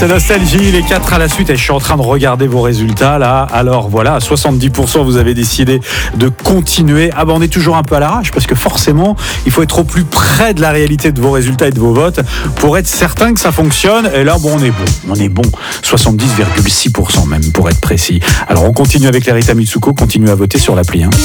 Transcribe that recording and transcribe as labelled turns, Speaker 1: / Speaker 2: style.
Speaker 1: C'est Nostalgie, les 4 à la suite. Et je suis en train de regarder vos résultats là. Alors voilà, à 70%, vous avez décidé de continuer. Ah ben on est toujours un peu à l'arrache parce que forcément, il faut être au plus près de la réalité de vos résultats et de vos votes pour être certain que ça fonctionne. Et là, bon, on est bon. 70,6% même pour être précis. Alors on continue avec les Rita Mitsuko. Continuez à voter sur l'appli.